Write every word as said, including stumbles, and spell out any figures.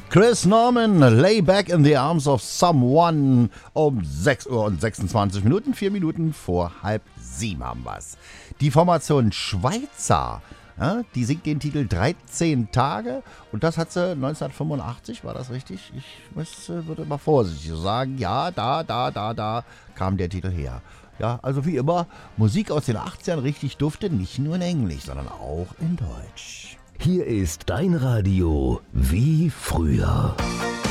Chris Norman, Lay Back in the Arms of Someone um sechs Uhr und sechsundzwanzig Minuten, vier Minuten vor halb sieben haben wir's. Die Formation Schweizer, ja, die singt den Titel dreizehn Tage und das hat sie neunzehnhundertfünfundachtzig, war das richtig? Ich muss, würde mal vorsichtig sagen, ja, da, da, da, da kam der Titel her. Ja, also wie immer, Musik aus den achtzigern richtig dufte, nicht nur in Englisch, sondern auch in Deutsch. Hier ist dein Radio wie früher.